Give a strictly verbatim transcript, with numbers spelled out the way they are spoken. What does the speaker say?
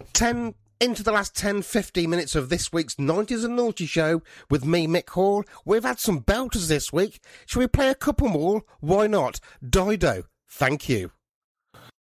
ten into the last ten, fifteen minutes of this week's nineties and Naughty Show with me, Mick Hall. We've had some belters this week. Shall we play a couple more? Why not? Dido, thank you.